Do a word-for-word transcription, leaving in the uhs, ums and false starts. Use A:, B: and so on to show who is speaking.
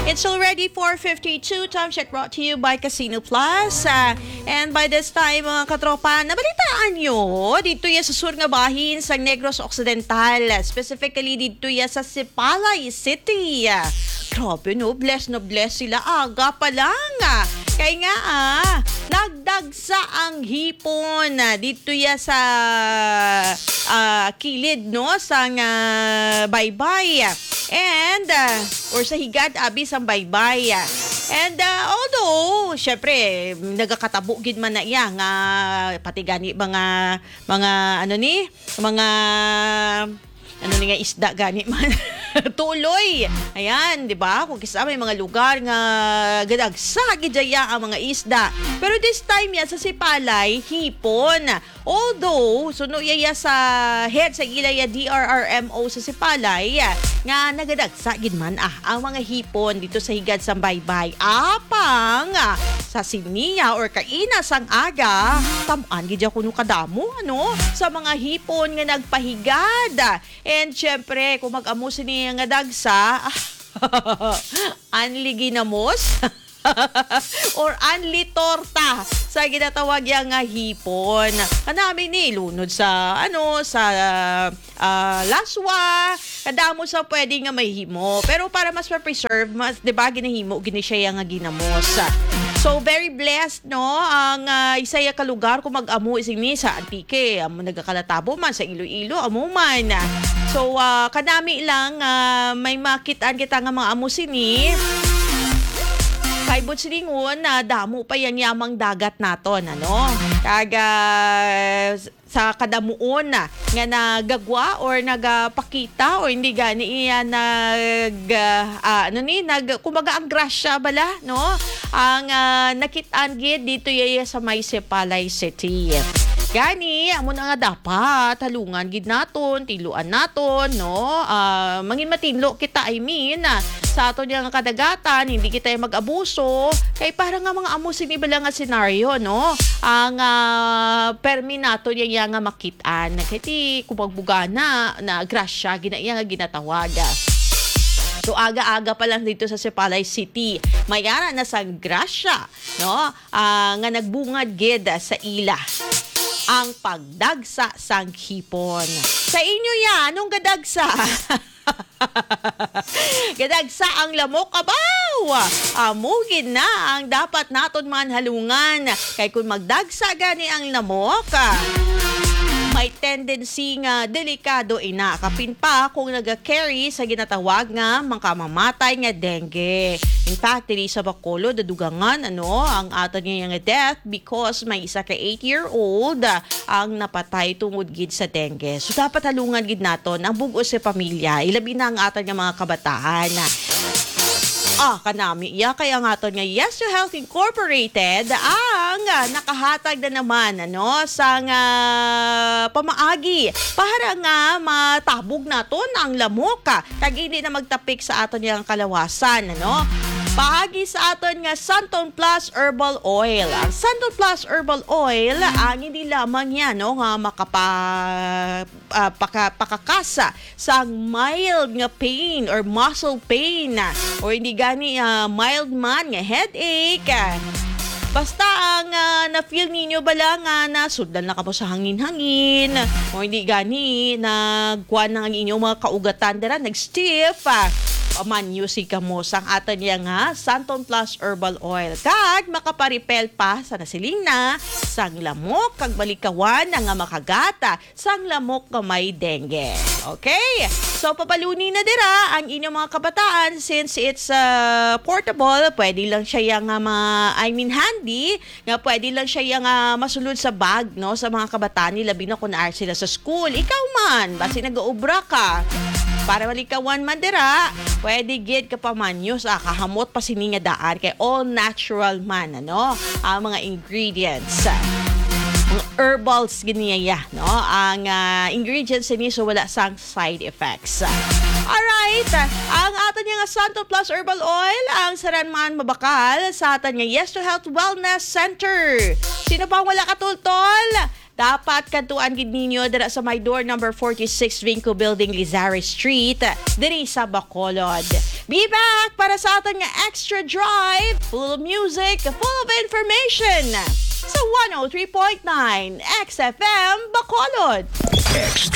A: It's already four fifty-two. Time check brought to you by Casino Plus. Uh, and by this time, mga katropa, nabalitaan nyo, dito yan sa sur nga bahin sa Negros Occidental. Specifically, dito yan sa Sipalay City. Grabe no, bless no bless sila. Aga pa lang. Kaya nga ah, nagdagsa ang hipon. Dito yan sa uh, kilid no, sa uh, baybay. And, uh, or sa higad, abis ang baybay. And uh, although, syempre, nagakatabo gid man na iya nga pati gani mga mga ano ni, mga ano ni nga isda gani man tuloy. Ayan, di ba? Kung kisa may mga lugar nga gadagsa gid daya ang mga isda. Pero this time ya sa Sipalay, hipon. Although, suno iya sa head sa ilaya D R R M O sa Sipalay nga nagadagsa gid man ah ang mga hipon dito sa higad sa baybay. Apang sa siniya or kaina sang aga, tamaan gid kuno kadamo ano sa mga hipon nga nagpahigad. And syempre, kung mag-amo sini nga dagsa, anli ginamos or anli torta sa ginatawag yang nga hipon. Kanami ni lunod sa ano sa uh, laswa, kadamo sa pwede nga may himo. Pero para mas ma-preserve, mas 'di ba ginahimo gini siya nga ginamos. So very blessed no ang uh, isa ya ka lugar kung mag-amo isini sa Antique, amo nagakalatabo man sa Iloilo, amo man. So uh, kanami lang uh, may makitaan kita nga mga amo sini. Kaibot silingon na damo pa yan yamang dagat naton ano. Kaga sa kadamuon na nga nagagwa or nagapakita o hindi gani iya nag uh, ano ni nag kumbaga ang grasya bala no ang uh, nakitaan gid dito yaya sa may Sipalay City. Gani, amo na nga dapat talungan gid naton, tiluan naton, no? Uh, mangin matinlo kita, I mean, uh, sa aton nga kadagatan, hindi kita mag-abuso. Kay parang nga mga amo sinibala nga senaryo, no? Ang uh, permi naton yang nga makitaan. Kiti kumagbuga na, na grasya, ginaiya nga ginatawag. So aga-aga pa lang dito sa Sipalay City, mayara na sa grasya, no? Uh, nga nagbungad gid sa ila ang pagdagsa sang hipon. Sa inyo yan, anong gadagsa? Gadagsa ang lamok abaw. Amugin na ang dapat naton man halungan. Kay kung magdagsa gani ang lamok, may tendency nga delikado ina. Kapin pa kung naga-carry sa ginatawag nga mangkamamatay nga dengue. In fact, dili sa Bacolod, dadugangan ano, ang aton nga nga death because may isa ka eight-year-old ang napatay tungod gid sa dengue. So dapat halungan gid naton ang bug-o sa pamilya. Ilabi na ang aton nga mga kabataan. Ah, kanami iya kaya nga aton nga Yes to Health Incorporated ang uh, nakahatag na naman ano sa nga pamaagi para nga matabog naton ang lamok kag hindi na magtapik sa aton yang kalawasan ano. Paagi sa aton nga Santon Plus Herbal Oil. Ang Santon Plus Herbal Oil, ang hindi lamang yan, no, nga makapa, uh, paka, pakakasa sa mild nga pain or muscle pain. O hindi gani uh, mild man nga headache. Basta ang uh, na-feel ninyo bala nga na sudan na kamo sa hangin-hangin. O hindi gani nagkuha na ang inyong mga kaugatan dira, nag-stiff. Manyusi ka mo sang aton niya nga Santon Plus Herbal Oil. Kag makaparipel pa sa nasiling na sang lamok kag balikawan nga makagata sang lamok nga may dengue. Okay? So papaluni na dira ang inyong mga kabataan since it's uh, portable, pwede lang siya yang uh, ma, I mean handy, nga pwede lang siya yang uh, masulod sa bag no sa mga kabataan nila bina kun ar sila sa school. Ikaw man, basi nag-uubra ka. Para malikawan man dira, pwede gid ka pa manyos, ah, kahamot pa sini nga daan kay all natural man, ano, ang mga ingredients. Mga herbals ganiya, no? Ang uh, ingredients ni so wala sang side effects. Alright, ang aton nga Santon Plus Herbal Oil, ang saran man mabakal sa aton nga Yes to Health Wellness Center. Sino pa wala katultol? Dapat kantuan gid ninyo dira sa my door number forty-six Vinco Building, Lizarre Street, diri sa Bacolod. Be back para sa ating extra drive, full of music, full of information. Sa one oh three point nine X F M Bacolod.
B: Extra